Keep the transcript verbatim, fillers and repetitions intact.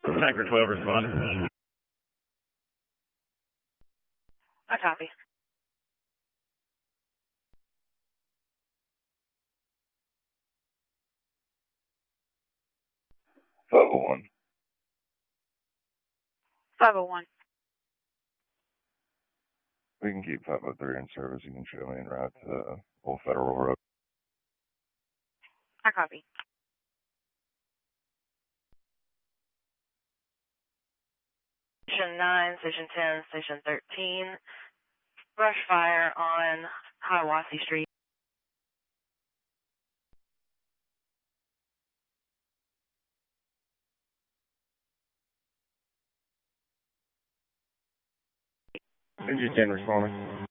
Sniper twelve responding. I copy. five oh one. five oh one. We can keep five oh three in service. You can show me en route to uh, Old Federal Road. I copy. Station nine, Station ten, Station thirteen. Brush fire on Hiawassee Street. Engine ten responding.